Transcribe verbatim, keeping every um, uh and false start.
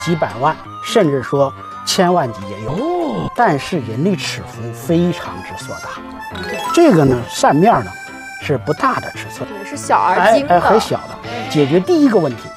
几百万，甚至说千万级也有。哦，但是人力尺幅非常之硕大。这个呢，扇面呢是不大的尺寸， 对，是小而精的， 哎哎，很小的，解决第一个问题。